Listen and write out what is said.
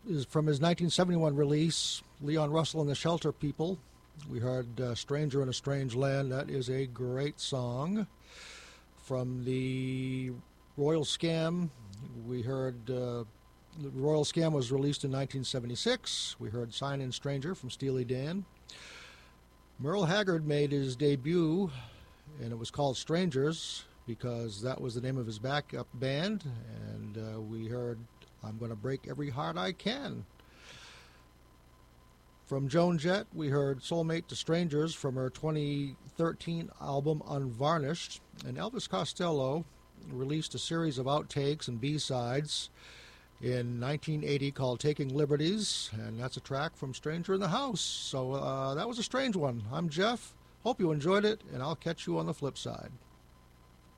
is from his 1971 release, Leon Russell and the Shelter People. We heard Stranger in a Strange Land. That is a great song. From the Royal Scam, we heard the Royal Scam was released in 1976. We heard Sign In Stranger from Steely Dan. Merle Haggard made his debut, and it was called Strangers because that was the name of his backup band. And we heard I'm Gonna Break Every Heart I Can. From Joan Jett, we heard Soulmate to Strangers from her 2013 album Unvarnished. And Elvis Costello released a series of outtakes and B-sides in 1980 called Taking Liberties, and that's a track from Stranger in the House. So that was a strange one. I'm Jeff. Hope you enjoyed it, and I'll catch you on the flip side.